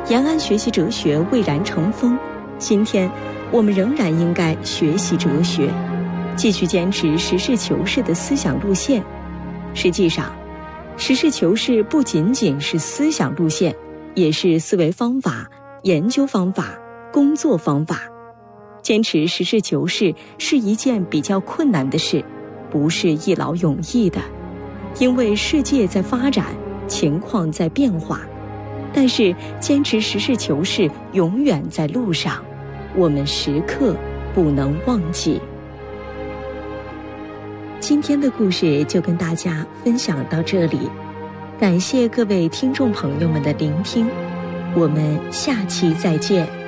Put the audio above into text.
延安学习哲学蔚然成风，今天我们仍然应该学习哲学，继续坚持实事求是的思想路线。实际上，实事求是不仅仅是思想路线，也是思维方法、研究方法、工作方法。坚持实事求是是一件比较困难的事，不是一劳永逸的，因为世界在发展，情况在变化。但是坚持实事求是永远在路上，我们时刻不能忘记。今天的故事就跟大家分享到这里，感谢各位听众朋友们的聆听，我们下期再见。